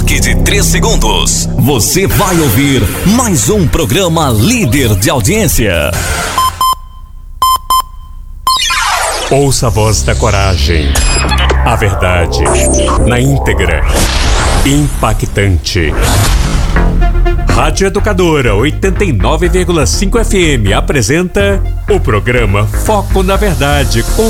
toque de 3 segundos, você vai ouvir mais um programa líder de audiência. Ouça a voz da coragem, a verdade, na íntegra, impactante. Rádio Educadora 89,5 FM apresenta o programa Foco na Verdade com